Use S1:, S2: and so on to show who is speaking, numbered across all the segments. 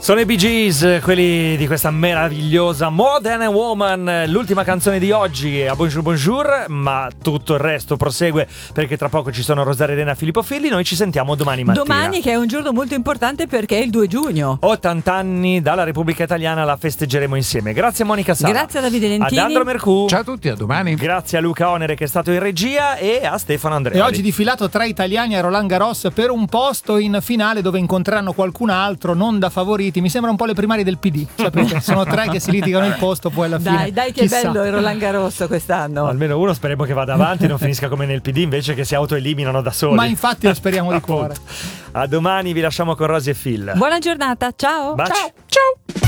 S1: Sono i Bee Gees, quelli di questa meravigliosa More Than a Woman, l'ultima canzone di oggi a Bonjour Bonjour, ma tutto il resto prosegue perché tra poco ci sono Rosaria Elena e Filippo Filli. Noi ci sentiamo domani mattina.
S2: Domani, che è un giorno molto importante perché è il 2 giugno.
S1: 80 anni dalla Repubblica Italiana, la festeggeremo insieme. Grazie a Monica Sala.
S2: Grazie a Davide Lentini.
S1: Ad Andro Mercù.
S3: Ciao a tutti, a domani.
S1: Grazie a Luca Onere che è stato in regia e a Stefano Andrea.
S4: E oggi difilato tra italiani a Roland Garros per un posto in finale dove incontreranno qualcun altro, non da favoriti. Mi sembra un po' le primarie del PD, sapete? Sono tre che si litigano il posto, poi alla fine
S2: Dai che
S4: chissà.
S2: bello il Roland Garros quest'anno.
S1: Almeno uno speriamo che vada avanti e non finisca come nel PD invece che si autoeliminano da soli.
S4: Ma infatti lo speriamo di cuore.
S1: A domani, vi lasciamo con Rosy e Phil.
S2: Buona giornata, ciao.
S1: Baci.
S2: Ciao.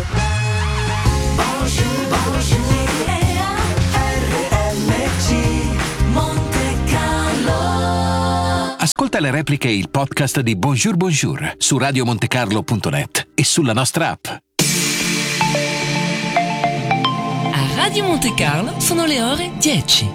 S5: Ascolta le repliche e il podcast di Bonjour Bonjour su radiomontecarlo.net e sulla nostra app.
S6: A Radio Monte Carlo sono le ore 10.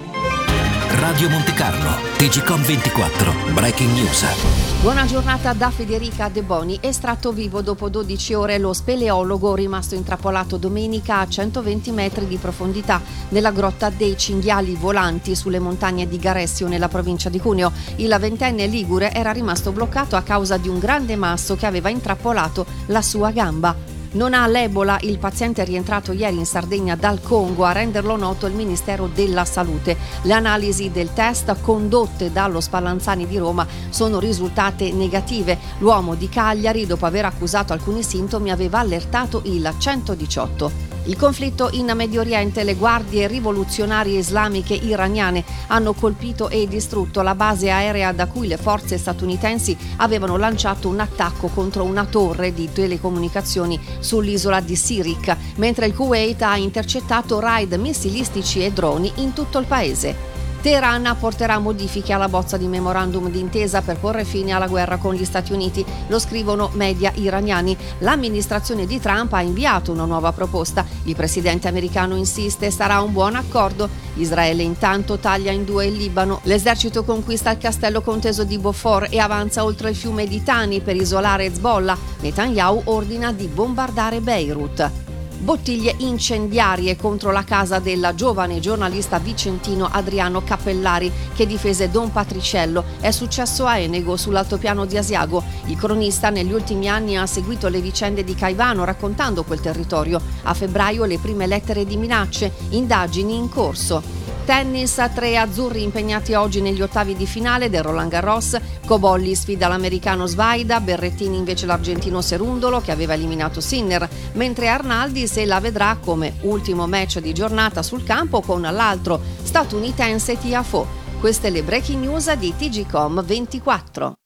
S5: Radio Monte Carlo, TGcom 24, Breaking News.
S7: Buona giornata da Federica De Boni. Estratto vivo dopo 12 ore lo speleologo rimasto intrappolato domenica a 120 metri di profondità nella grotta dei Cinghiali Volanti sulle montagne di Garessio nella provincia di Cuneo. Il ventenne ligure era rimasto bloccato a causa di un grande masso che aveva intrappolato la sua gamba. Non ha l'Ebola, il paziente è rientrato ieri in Sardegna dal Congo, a renderlo noto il Ministero della Salute. Le analisi del test condotte dallo Spallanzani di Roma sono risultate negative. L'uomo di Cagliari, dopo aver accusato alcuni sintomi, aveva allertato il 118. Il conflitto in Medio Oriente, le guardie rivoluzionarie islamiche iraniane hanno colpito e distrutto la base aerea da cui le forze statunitensi avevano lanciato un attacco contro una torre di telecomunicazioni sull'isola di Sirik, mentre il Kuwait ha intercettato raid missilistici e droni in tutto il paese. Teheran apporterà modifiche alla bozza di memorandum d'intesa per porre fine alla guerra con gli Stati Uniti, lo scrivono media iraniani. L'amministrazione di Trump ha inviato una nuova proposta. Il presidente americano insiste sarà un buon accordo. Israele intanto taglia in due il Libano. L'esercito conquista il castello conteso di Beaufort e avanza oltre il fiume Litani per isolare Hezbollah. Netanyahu ordina di bombardare Beirut. Bottiglie incendiarie contro la casa del giovane giornalista vicentino Adriano Cappellari che difese Don Patriciello. È successo a Enego, sull'altopiano di Asiago. Il cronista negli ultimi anni ha seguito le vicende di Caivano raccontando quel territorio. A febbraio le prime lettere di minacce, indagini in corso. Tennis, 3 azzurri impegnati oggi negli ottavi di finale del Roland Garros. Cobolli sfida l'americano Svaida, Berrettini invece l'argentino Serundolo che aveva eliminato Sinner, mentre Arnaldi se la vedrà come ultimo match di giornata sul campo con l'altro statunitense Tiafoe. Queste le breaking news di TGcom 24.